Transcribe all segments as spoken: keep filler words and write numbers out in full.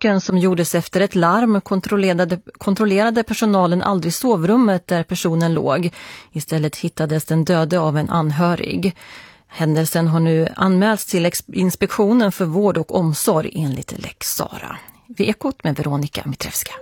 Attacken som gjordes efter ett larm kontrollerade, kontrollerade personalen aldrig sovrummet där personen låg. Istället hittades den döde av en anhörig. Händelsen har nu anmälts till Inspektionen för vård och omsorg enligt Lex Sara. Vid Ekot med Veronica Mitrevska.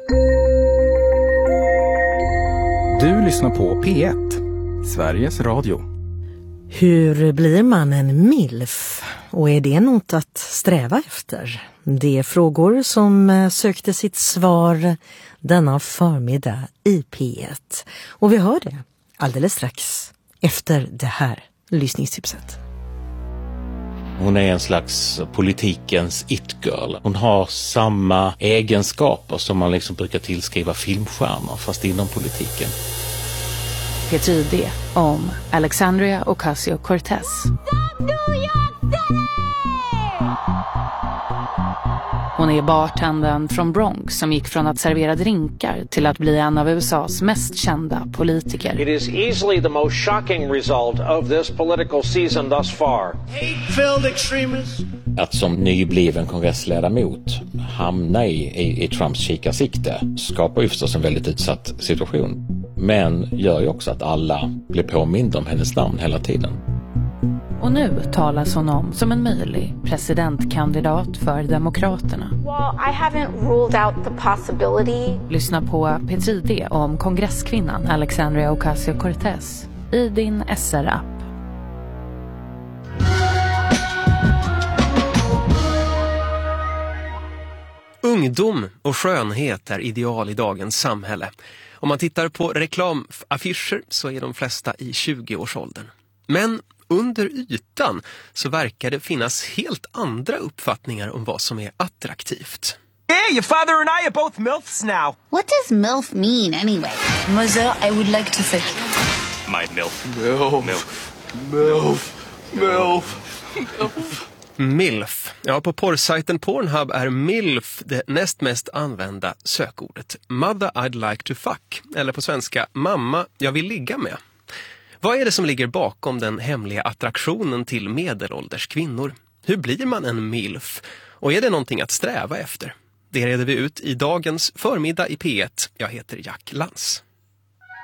Du lyssnar på P ett, Sveriges Radio. Hur blir man en milf? Och är det något att sträva efter? Det är frågor som sökte sitt svar denna förmiddag i P ett. Och vi hör det alldeles strax efter det här lyssningstipset. Hon är en slags politikens it-girl. Hon har samma egenskaper som man liksom brukar tillskriva filmstjärnor, fast inom politiken. P tre D om Alexandria Ocasio-Cortez. Hon är bartendern från Bronx som gick från att servera drinkar till att bli en av U S A:s mest kända politiker. It is easily the most shocking result of this political season thus far. Hate-filled extremists. Att som nybliven kongressledamot hamna i, i, i Trumps kikarsikte skapar ju förstås en väldigt utsatt situation. Men gör ju också att alla blir påminda om hennes namn hela tiden. Och nu talas hon om som en möjlig presidentkandidat för Demokraterna. Well, I haven't ruled out the possibility. Lyssna på P tre D om kongresskvinnan Alexandria Ocasio-Cortez i din S R-app. Ungdom och skönhet är ideal i dagens samhälle. Om man tittar på reklamaffischer så är de flesta i tjugoårsåldern. Men under ytan så verkar det finnas helt andra uppfattningar om vad som är attraktivt. Hey, your father and I are both MILFs now. What does MILF mean anyway? Mother, I would like to say. My MILF. MILF. MILF. MILF. MILF. MILF. MILF. Ja, på porrsajten Pornhub är MILF det näst mest använda sökordet. Mother I'd like to fuck. Eller på svenska, mamma jag vill ligga med. Vad är det som ligger bakom den hemliga attraktionen till medelålders kvinnor? Hur blir man en MILF? Och är det någonting att sträva efter? Det reder vi ut i dagens förmiddag i P ett. Jag heter Jack Lans.